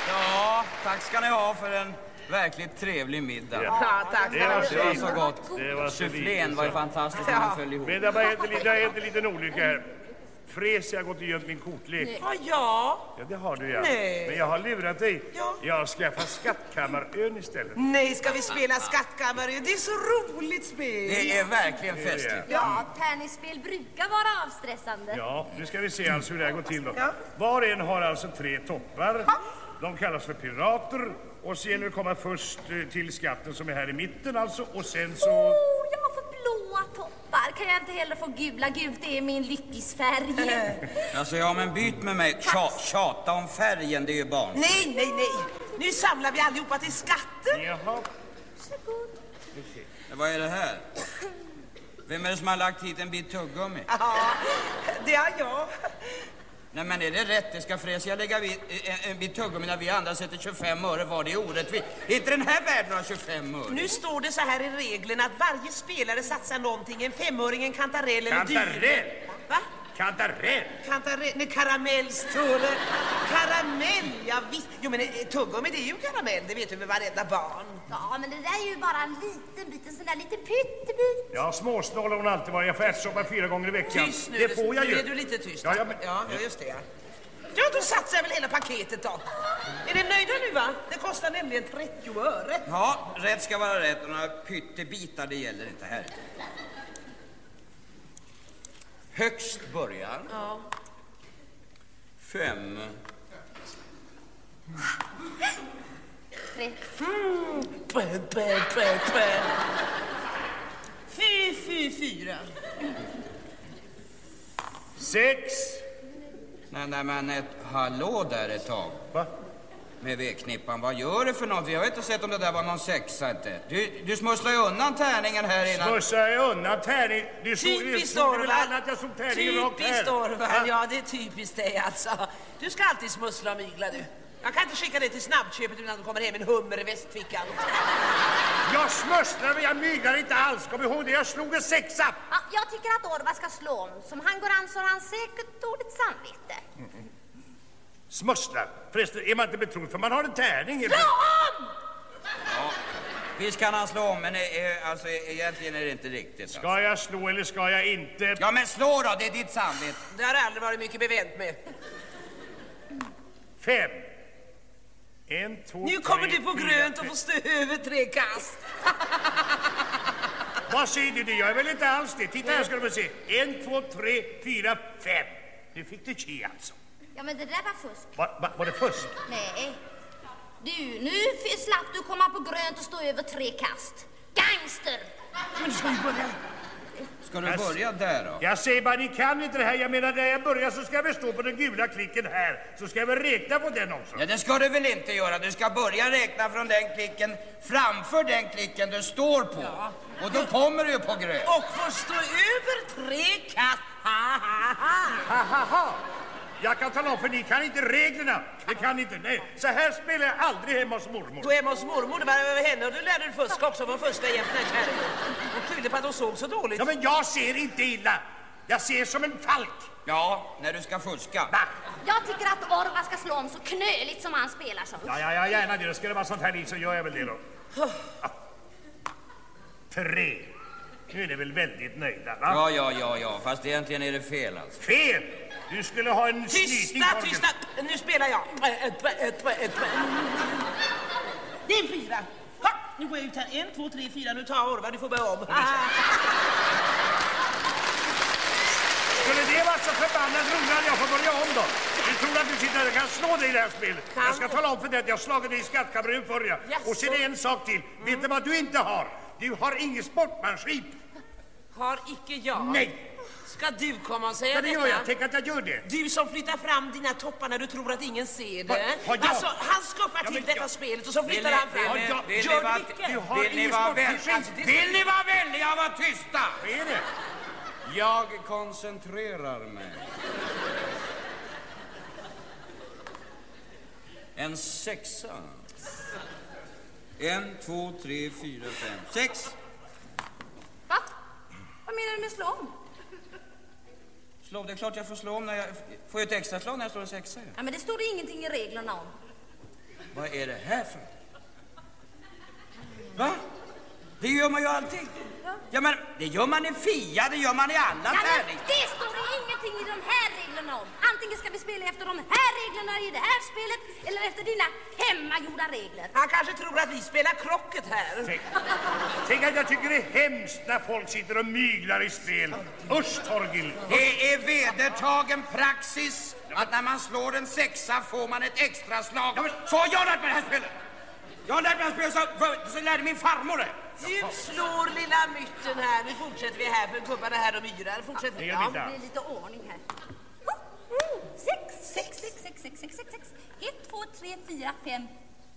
Ja, tack ska ni ha för en verkligt trevlig middag. Ja, tack. Det var så gott. Det var så Sufflén var ju fantastiskt när den föll ihop. Men det har hänt en liten olycka här. Fres, jag har gått och gömt min kortlek. Ja. Ja, det har du, ja. Nej. Men jag har lurat dig. Ja. Jag har skaffat Skattkammarön istället. Nej, ska vi spela Skattkammaren? Det är så roligt spel. Det är verkligen festligt. Ja, tärningsspel brukar vara avstressande. Ja, nu ska vi se alltså hur det här går till då. Ja. Var och en har alltså 3 toppar. De kallas för pirater. Och sen nu kommer först till skatten som är här i mitten alltså. Och sen så... Jag får blåa toppar. Kan jag inte heller få gula? Gult är min lyckisfärg. Alltså, ja, men byt med mig. Tjata om färgen, det är ju barn. Nej. Nu samlar vi allihopa till skatten. Jaha. Varsågod. Vad är det här? Vem är det som har lagt hit en bit tuggummi? Ja, det är jag. Nej, men är det rätt? Det ska Fresia lägga en bit tuggummi när vi andra sätter 25 öre var. Det är orättvist. Är inte den här värd några 25 öre? Nu står det så här i reglerna att varje spelare satsar någonting. En 5-öring, en kantarell eller Kantarell? Va? Kantarell? Kantarell? Nej, karamell står det. Karamell, ja visst. Jo, men tuggummi, det är ju karamell. Det vet ju med varenda barn. Ja, men det där är ju bara en liten bit, en sån där liten pyttebit. Ja, småsnål har hon alltid varit. Jag får ärtsoppa 4 gånger i veckan. Tyst nu. Det får jag nu ju. är du lite tyst. Ja, men... ja, just det. Ja, då satsar jag väl hela paketet då. Är ni nöjda nu, va? Det kostar nämligen 30 öre. Ja, rätt ska vara rätt. Och några pyttebitar, det gäller inte här. Högst börjar. Ja. 5. 3. Fy, 4. 6. Nej, men ett hallå där ett tag. Va? Med V-knippan, vad gör du för något? Vi har inte sett om det där var någon sexa inte. Du smusslar ju undan tärningen här innan. Smussar jag undan tärning? Typiskt väl Orvar. alla att jag såg tärningen rakt här? Typiskt Orvar, Va? ja det är typiskt dig alltså. Du ska alltid smussla och mygla du. Jag kan inte skicka dig till snabbköpet utan att du kommer hem med en hummer i västfickan. Jag smusslar men jag myglar inte alls. Kom ihåg det, jag slog en 6. Ja, jag tycker att Orvar ska slå om. Som han går an så har han säkert dåligt samvete. Smusslar? Förresten, är man inte betrodd för man har en tärning? Slå om! Ja, visst kan han slå om, men alltså, egentligen är det inte riktigt. Alltså. Ska jag slå eller ska jag inte? Ja, men slå då, det är ditt samvete. Det har aldrig varit mycket bevänt med. 5. 1, 2, 3, Nu kommer du på 4, grönt och 5. får stå över 3 kast. Vad säger du? Det gör jag väl inte alls det. Titta här ska du se. 1, 2, 3, 4, 5. Nu fick du chi alltså. Ja, men det där var fusk. Var det fusk? Nej. Du, nu slapp du komma på grönt och stå över 3 kast. Gangster! Men ska vi börja? Ska du börja där då? Jag säger bara, ni kan inte det här. Jag menar, när jag börjar så ska jag väl stå på den gula klicken här. Så ska jag väl räkna på den också. Ja, det ska du väl inte göra. Du ska börja räkna från den klicken framför den klicken du står på. Ja. Och då kommer du ju på grönt. Och får stå över 3 kast. Ha, ha, ha. Ha, ha, ha. Jag kan tala om för ni kan inte reglerna. Det kan ni inte. Nej, så här spelar jag aldrig hemma hos mormor. Du är hemma hos mormor, det var över henne och du lärde dig fuska också från första jämt den här kärringen. Hon skyllde på att hon såg så dåligt. Ja, men jag ser inte illa. Jag ser som en falk. Ja, när du ska fuska. Va? Jag tycker att Orvar ska slå om så knöligt som han spelar så. Ja, gärna det. Ska det vara sånt här i så gör jag väl det då. 3. Nu är ni väl väldigt nöjda, va? Ja, fast egentligen är det fel alltså. Fel! Du skulle ha en snyting. Tysta! Nu spelar jag. Det är en 4. Ha, nu går jag ut här. 1, 2, 3, 4. Nu tar jag Orvar, du får börja om. Skulle det vara så förbannat roligt att jag får börja om då? Du tror att du sitter och kan slå dig i det här spelet? Jag ska tala om för dig att jag slagit dig i Skattkammaren förr. Och sen är det en sak till. Vet du vad du inte har? Du har ingen sportmanskip. Har icke jag? Nej. Ska du komma och säga Ja, det gör detta? jag. Tänk att jag gör det. Du som flyttar fram dina toppar när du tror att ingen ser det. Har jag? Alltså, han skuffar till detta spelet och så flyttar han fram. Vill ni vara vänliga och vara tysta? Vad är det? Jag koncentrerar mig. En 6. 1, 2, 3, 4, 5, 6. Va? Vad menar du med slå om? Slå, det är klart jag får slå om när jag får ett extra slag när jag slår en 6. Ja, men det står det ingenting i reglerna om. Vad är det här för? Va? Det gör man ju alltid. Ja, men det gör man i Fia, det gör man i alla tävlingar. Det står det ingenting i de här reglerna om. Antingen ska vi spela efter de här reglerna i det här spelet eller efter dina hemmagjorda regler. Han kanske tror att vi spelar krocket här. Tänk att jag tycker det är hemskt när folk sitter och myglar i spel. Usch, Torgil. Det är vedertagen praxis att när man slår en 6 får man ett extra slag. Ja, men så har jag lärt mig det här spelet. Jag har lärt mig det här spelet så lärde min farmor det. Nu slår lilla mytten här. Nu fortsätter vi här för gubbarna här och myrar. Fortsätter vi. Ja. Det blir lite ordning här. 6, 6, 6, 6, 6, 6, 6, 6, 1, 2, 3, 4, 5,